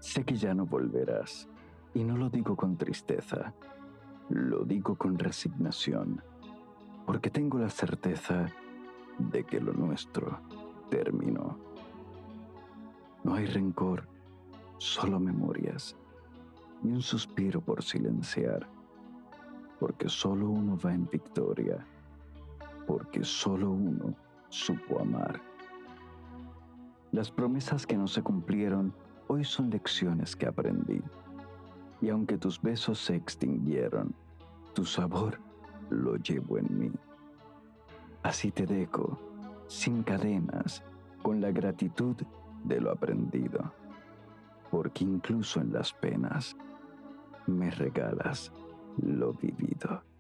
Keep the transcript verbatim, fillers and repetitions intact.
Sé que ya no volverás, y no lo digo con tristeza, lo digo con resignación, porque tengo la certeza de que lo nuestro terminó. No hay rencor, solo memorias, y un suspiro por silenciar, porque solo uno va en victoria, porque solo uno supo amar. Las promesas que no se cumplieron hoy son lecciones que aprendí. Y aunque tus besos se extinguieron, tu sabor lo llevo en mí. Así te dejo, sin cadenas, con la gratitud de lo aprendido, porque incluso en las penas me regalas lo vivido.